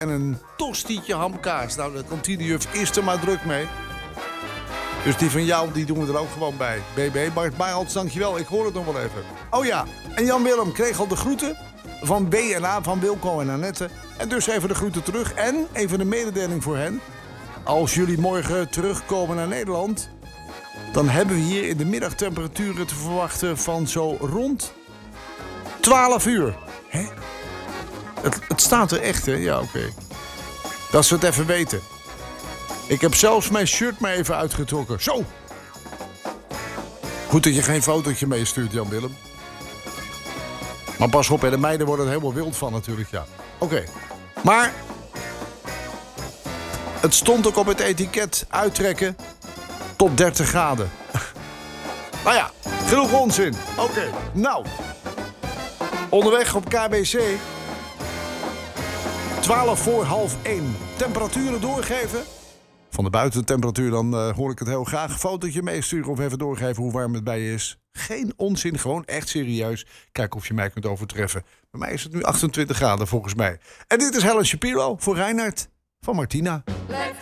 en een tostietje hamkaas. Nou, daar komt de juf eerst er maar druk mee. Dus die van jou, die doen we er ook gewoon bij. BB, Bart Barends, dankjewel. Ik hoor het nog wel even. Oh ja, en Jan-Willem kreeg al de groeten van BNA, van Wilco en Annette. En dus even de groeten terug. En even een mededeling voor hen. Als jullie morgen terugkomen naar Nederland, dan hebben we hier in de middag temperaturen te verwachten van zo rond 12 uur. Hè? Het staat er echt, hè? Ja, oké. Dat ze het even weten. Ik heb zelfs mijn shirt maar even uitgetrokken. Zo! Goed dat je geen fotootje meestuurt, Jan-Willem. Maar pas op, hè, de meiden worden er helemaal wild van natuurlijk, ja. Oké. Maar het stond ook op het etiket uittrekken tot 30 graden. Nou ja, genoeg onzin. Oké, nou. Onderweg op KBC. 12 voor half 1. Temperaturen doorgeven. Van de buitentemperatuur dan hoor ik het heel graag. Fotootje meesturen of even doorgeven hoe warm het bij je is. Geen onzin, gewoon echt serieus. Kijk of je mij kunt overtreffen. Bij mij is het nu 28 graden volgens mij. En dit is Helen Shapiro voor Reinhard van Martina.